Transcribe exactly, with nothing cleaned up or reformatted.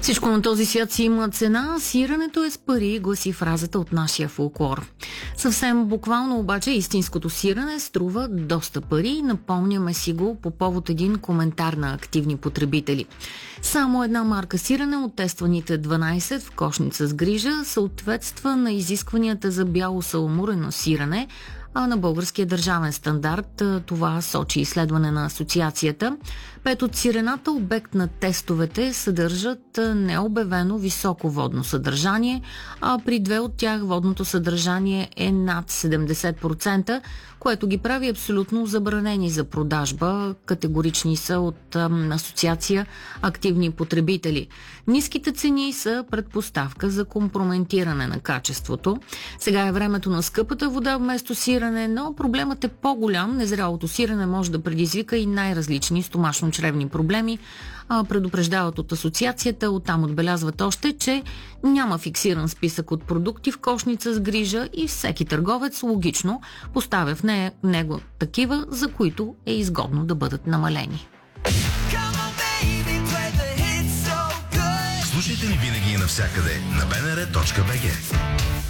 Всичко на този свят си има цена, сиренето е с пари, гласи фразата от нашия фолклор. Съвсем буквално обаче истинското сирене струва доста пари, напомняме си го по повод един коментар на активни потребители. Само една марка сирене от тестваните дванайсет в кошница с грижа съответства на изискванията за бяло саламурено сирене, а на българския държавен стандарт. Това сочи изследване на асоциацията. Пет от сирената, обект на тестовете, съдържат необявено високо водно съдържание, а при две от тях водното съдържание е над седемдесет процента, което ги прави абсолютно забранени за продажба. Категорични са от ам, асоциация активни потребители. Ниските цени са предпоставка за компрометиране на качеството. Сега е времето на скъпата вода вместо сирене, но проблемът е по-голям. Незрялото сирене може да предизвика и най-различни стомашно-чревни проблеми. А, предупреждават от асоциацията, оттам отбелязват още, че няма фиксиран списък от продукти в кошница с грижа и всеки търговец логично поставя в нея, него такива, за които е изгодно да бъдат намалени. Слушайте ни винаги и навсякъде на би ен ар точка би джи.